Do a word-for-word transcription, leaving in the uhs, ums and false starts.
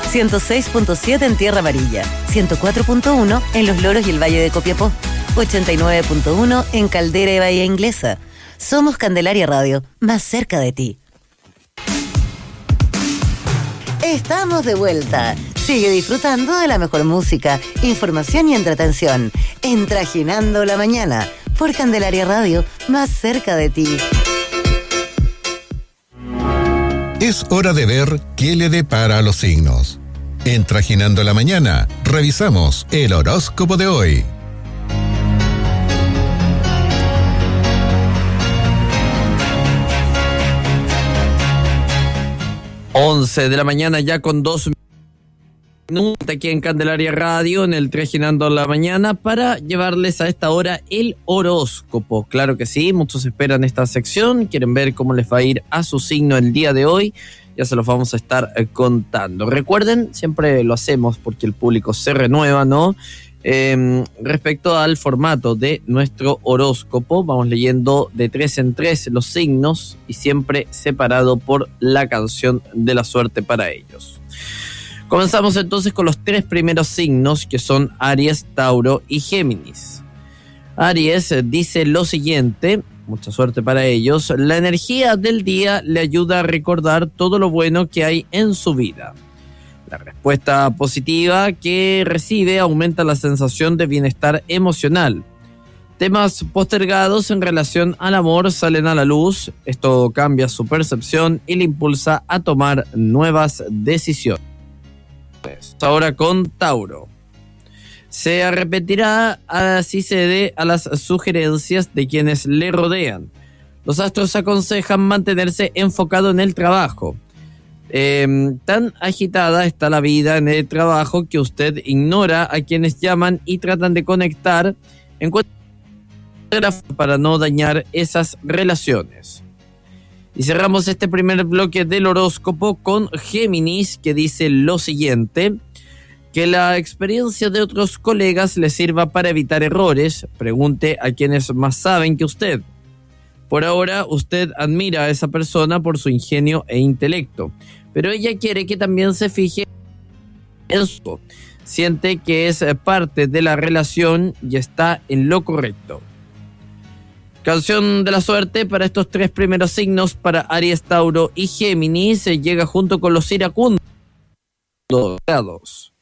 ciento seis punto siete en Tierra Amarilla, ciento cuatro punto uno en Los Loros y el Valle de Copiapó, ochenta y nueve punto uno en Caldera y Bahía Inglesa. Somos Candelaria Radio, más cerca de ti. Estamos de vuelta. Sigue disfrutando de la mejor música, información y entretención en Trajinando la Mañana por Candelaria Radio, más cerca de ti. Es hora de ver qué le depara a los signos. En Trajinando la Mañana, revisamos el horóscopo de hoy. once de la mañana ya con dos minutos aquí en Candelaria Radio, en el Trajinando la Mañana, para llevarles a esta hora el horóscopo. Claro que sí, muchos esperan esta sección, quieren ver cómo les va a ir a su signo el día de hoy. Ya se los vamos a estar eh, contando. Recuerden, siempre lo hacemos porque el público se renueva, ¿no? Eh, respecto al formato de nuestro horóscopo, vamos leyendo de tres en tres los signos y siempre separado por la canción de la suerte para ellos. Comenzamos entonces con los tres primeros signos, que son Aries, Tauro y Géminis. Aries dice lo siguiente: mucha suerte para ellos. La energía del día le ayuda a recordar todo lo bueno que hay en su vida. La respuesta positiva que recibe aumenta la sensación de bienestar emocional. Temas postergados en relación al amor salen a la luz. Esto cambia su percepción y le impulsa a tomar nuevas decisiones. Ahora con Tauro. Se arrepentirá si cede a las sugerencias de quienes le rodean. Los astros aconsejan mantenerse enfocado en el trabajo. Eh, tan agitada está la vida en el trabajo que usted ignora a quienes llaman y tratan de conectar. Encuentra para no dañar esas relaciones. Y cerramos este primer bloque del horóscopo con Géminis, que dice lo siguiente: que la experiencia de otros colegas le sirva para evitar errores. Pregunte a quienes más saben que usted. Por ahora, usted admira a esa persona por su ingenio e intelecto, pero ella quiere que también se fije en eso. Siente que es parte de la relación y está en lo correcto. Canción de la suerte para estos tres primeros signos, para Aries, Tauro y Géminis, se llega junto con los iracundos.